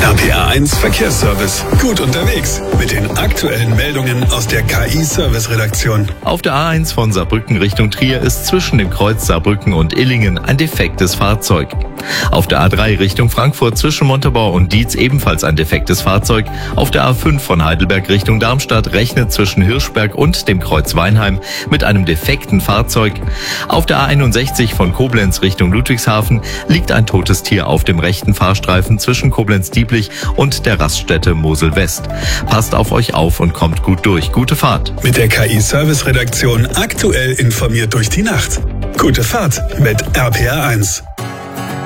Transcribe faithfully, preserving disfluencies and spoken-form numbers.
R P R eins Verkehrsservice. Gut unterwegs mit den aktuellen Meldungen aus der K I-Service-Redaktion. Auf der A eins von Saarbrücken Richtung Trier ist zwischen dem Kreuz Saarbrücken und Illingen ein defektes Fahrzeug. Auf der A drei Richtung Frankfurt zwischen Montabaur und Dietz ebenfalls ein defektes Fahrzeug. Auf der A fünf von Heidelberg Richtung Darmstadt rechnet zwischen Hirschberg und dem Kreuz Weinheim mit einem defekten Fahrzeug. Auf der A einundsechzig von Koblenz Richtung Ludwigshafen liegt ein totes Tier auf dem rechten Fahrstreifen zwischen Koblenz-Dieblich und der Raststätte Mosel West. Passt auf euch auf und kommt gut durch. Gute Fahrt. Mit der K I-Service-Redaktion aktuell informiert durch die Nacht. Gute Fahrt mit R P R eins.